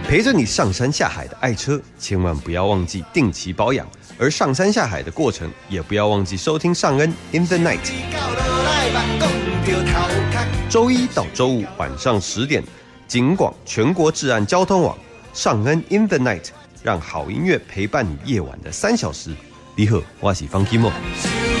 陪着你上山下海的爱车，千万不要忘记定期保养。而上山下海的过程，也不要忘记收听尚恩 In the Night。周一到周五晚上10点，警广全国治安交通网，尚恩 In the Night， 让好音乐陪伴你夜晚的3小时。你好，我是方基莫。